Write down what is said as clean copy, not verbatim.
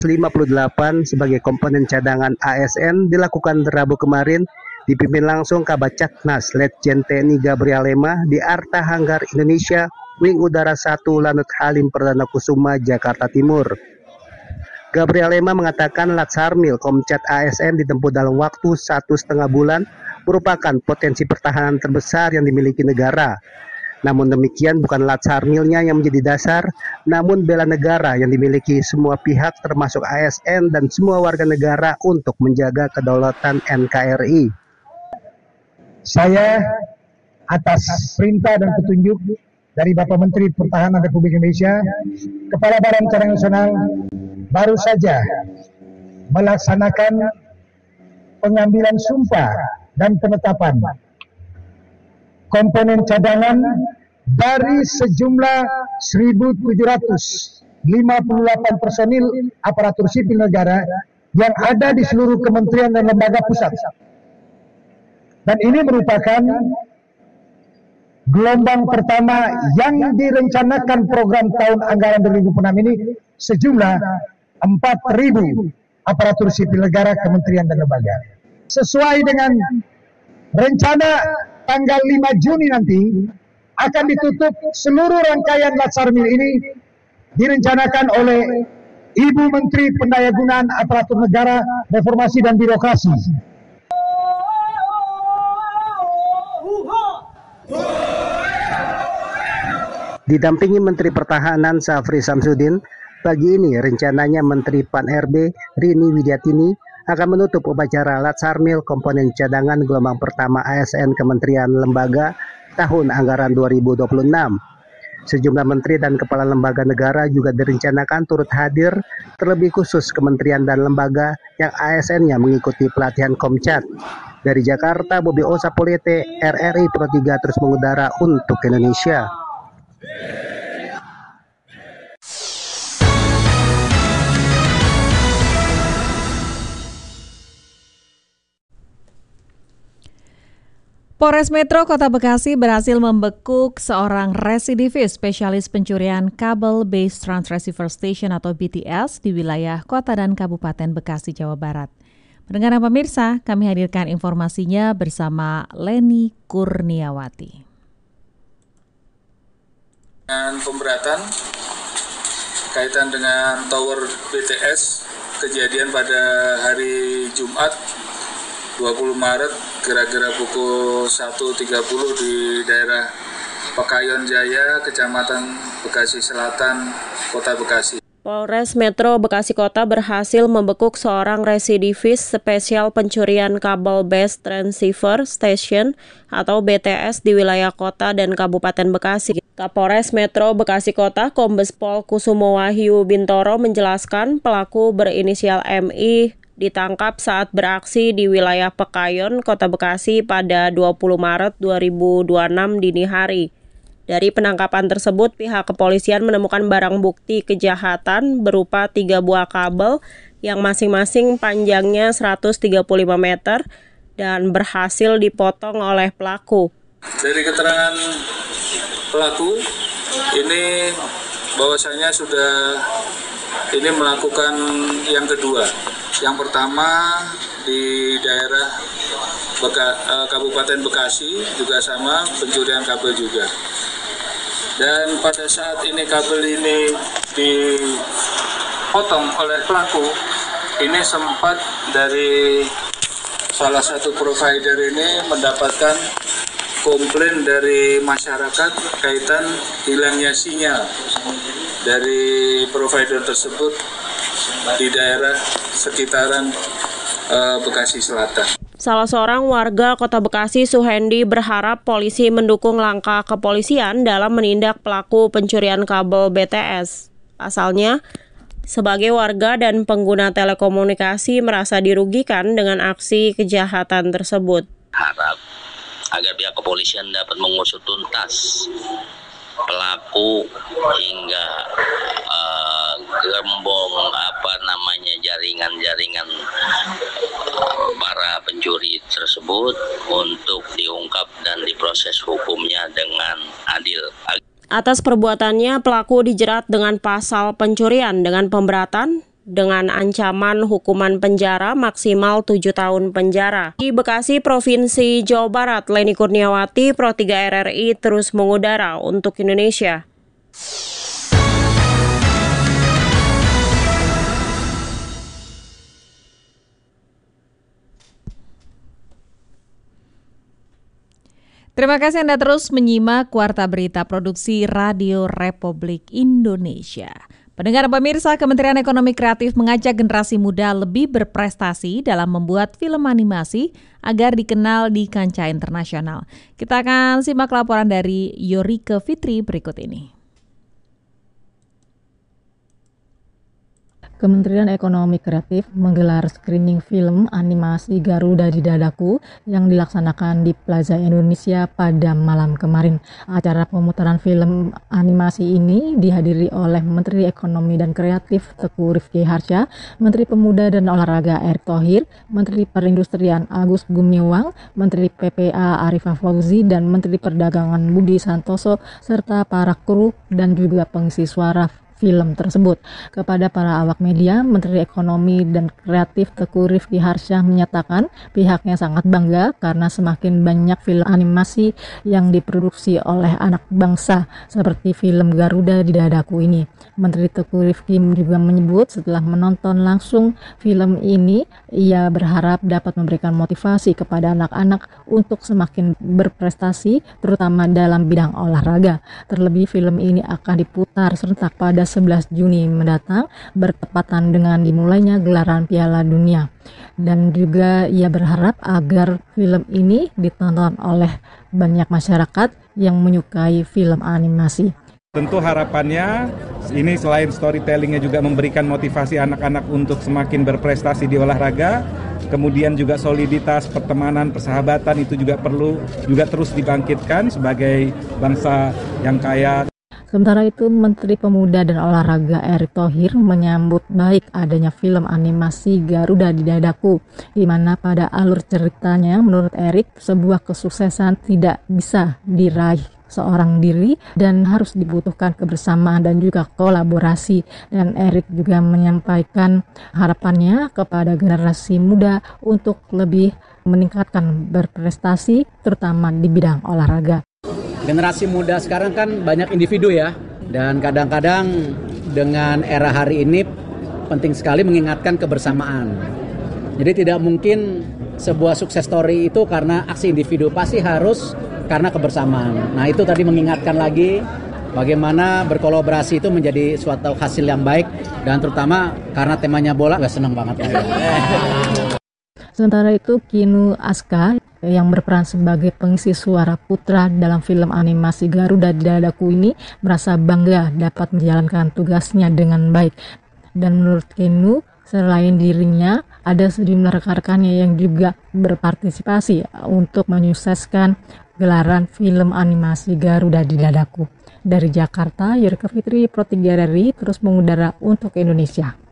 58 sebagai komponen cadangan ASN dilakukan Rabu kemarin dipimpin langsung Kabacaknas Letjen TNI Gabriel Lema di Arta Hanggar Indonesia, Wing Udara 1 Lanut Halim Perdana Kusuma, Jakarta Timur. Gabriel Lema mengatakan Latsarmil Komcat ASN ditempuh dalam waktu 1,5 bulan merupakan potensi pertahanan terbesar yang dimiliki negara. Namun demikian bukan Latsarmilnya yang menjadi dasar, namun bela negara yang dimiliki semua pihak termasuk ASN dan semua warga negara untuk menjaga kedaulatan NKRI. Saya atas perintah dan petunjuk dari Bapak Menteri Pertahanan Republik Indonesia, Kepala Badan Cadangan Nasional baru saja melaksanakan pengambilan sumpah dan penetapan komponen cadangan dari sejumlah 1.758 personil aparatur sipil negara yang ada di seluruh kementerian dan lembaga pusat. Dan ini merupakan gelombang pertama yang direncanakan program tahun anggaran 2006 ini sejumlah 4.000 aparatur sipil negara, kementerian dan lembaga. Sesuai dengan rencana tanggal 5 Juni nanti akan ditutup seluruh rangkaian Latsarmil ini direncanakan oleh Ibu Menteri Pendayagunaan Aparatur Negara, Reformasi dan Birokrasi. Didampingi Menteri Pertahanan Syafri Samsudin, pagi ini rencananya Menteri Pan-RB Rini Widiatini akan menutup upacara Latsarmil komponen cadangan gelombang pertama ASN Kementerian Lembaga tahun anggaran 2026. Sejumlah menteri dan kepala lembaga negara juga direncanakan turut hadir, terlebih khusus kementerian dan lembaga yang ASN-nya mengikuti pelatihan Komcat. Dari Jakarta, Bobi Osapolete, RRI Pro 3 terus mengudara untuk Indonesia. Polres Metro Kota Bekasi berhasil membekuk seorang residivis spesialis pencurian kabel Base Trans Receiver Station atau BTS di wilayah Kota dan Kabupaten Bekasi, Jawa Barat. Pendengar pemirsa, kami hadirkan informasinya bersama Leni Kurniawati. Dengan pemberatan kaitan dengan Tower BTS, kejadian pada hari Jumat 20 Maret kira-kira pukul 1.30 di daerah Pekayon Jaya, Kecamatan Bekasi Selatan, Kota Bekasi. Polres Metro Bekasi Kota berhasil membekuk seorang residivis spesial pencurian kabel Base Transceiver Station atau BTS di wilayah Kota dan Kabupaten Bekasi. Kapolres Metro Bekasi Kota Kombes Pol Kusumo Wahyu Bintoro menjelaskan pelaku berinisial MI ditangkap saat beraksi di wilayah Pekayon, Kota Bekasi pada 20 Maret 2026 dini hari. Dari penangkapan tersebut, pihak kepolisian menemukan barang bukti kejahatan berupa 3 buah kabel yang masing-masing panjangnya 135 meter dan berhasil dipotong oleh pelaku. Dari keterangan pelaku, ini bahwasanya sudah melakukan yang kedua. Yang pertama di daerah Kabupaten Bekasi juga sama, pencurian kabel juga. Dan pada saat ini kabel ini dipotong oleh pelaku, ini sempat dari salah satu provider ini mendapatkan komplain dari masyarakat kaitan hilangnya sinyal dari provider tersebut di daerah sekitaran Bekasi Selatan. Salah seorang warga Kota Bekasi, Suhendi, berharap polisi mendukung langkah kepolisian dalam menindak pelaku pencurian kabel BTS. Pasalnya, sebagai warga dan pengguna telekomunikasi merasa dirugikan dengan aksi kejahatan tersebut. Harap agar pihak kepolisian dapat mengusut tuntas pelaku hingga gembong jaringan para pencuri tersebut untuk diungkap dan diproses hukumnya dengan adil. Atas perbuatannya, pelaku dijerat dengan pasal pencurian dengan pemberatan dengan ancaman hukuman penjara maksimal 7 tahun penjara. Di Bekasi, Provinsi Jawa Barat, Leni Kurniawati, Pro 3 RRI terus mengudara untuk Indonesia. Terima kasih Anda terus menyimak Warta Berita Produksi Radio Republik Indonesia. Pendengar pemirsa, Kementerian Ekonomi Kreatif mengajak generasi muda lebih berprestasi dalam membuat film animasi agar dikenal di kancah internasional. Kita akan simak laporan dari Yorike Fitri berikut ini. Kementerian Ekonomi Kreatif menggelar screening film animasi Garuda di Dadaku yang dilaksanakan di Plaza Indonesia pada malam kemarin. Acara pemutaran film animasi ini dihadiri oleh Menteri Ekonomi dan Kreatif Teuku Rizky Harsha, Menteri Pemuda dan Olahraga Erick Thohir, Menteri Perindustrian Agus Gumiwang, Menteri PPA Arifah Fauzi, dan Menteri Perdagangan Budi Santoso, serta para kru dan juga pengisi suara film tersebut. Kepada para awak media, Menteri Ekonomi dan Kreatif Teuku Rizky Harsha menyatakan pihaknya sangat bangga karena semakin banyak film animasi yang diproduksi oleh anak bangsa seperti film Garuda di Dadaku ini. Menteri Teuku Rizky juga menyebut setelah menonton langsung film ini, ia berharap dapat memberikan motivasi kepada anak-anak untuk semakin berprestasi, terutama dalam bidang olahraga. Terlebih film ini akan diputar serentak pada 11 Juni mendatang, bertepatan dengan dimulainya gelaran Piala Dunia. Dan juga ia berharap agar film ini ditonton oleh banyak masyarakat yang menyukai film animasi. Tentu harapannya ini selain storytellingnya juga memberikan motivasi anak-anak untuk semakin berprestasi di olahraga, kemudian juga soliditas, pertemanan, persahabatan itu juga perlu juga terus dibangkitkan sebagai bangsa yang kaya. Sementara itu, Menteri Pemuda dan Olahraga Erick Thohir menyambut baik adanya film animasi Garuda di Dadaku, di mana pada alur ceritanya menurut Erick sebuah kesuksesan tidak bisa diraih seorang diri dan harus dibutuhkan kebersamaan dan juga kolaborasi. Dan Erick juga menyampaikan harapannya kepada generasi muda untuk lebih meningkatkan berprestasi terutama di bidang olahraga. Generasi muda sekarang kan banyak individu ya, dan kadang-kadang dengan era hari ini penting sekali mengingatkan kebersamaan. Jadi tidak mungkin sebuah sukses story itu karena aksi individu, pasti harus karena kebersamaan. Nah itu tadi mengingatkan lagi bagaimana berkolaborasi itu menjadi suatu hasil yang baik, dan terutama karena temanya bola, senang banget ya. Sementara itu, Kinu Aska yang berperan sebagai pengisi suara putra dalam film animasi Garuda di Dadaku ini merasa bangga dapat menjalankan tugasnya dengan baik. Dan menurut Kinu, selain dirinya, ada sejumlah rekan-rekannya yang juga berpartisipasi untuk menyukseskan gelaran film animasi Garuda di Dadaku. Dari Jakarta, Yorike Fitri, Pro 3 RRI terus mengudara untuk Indonesia.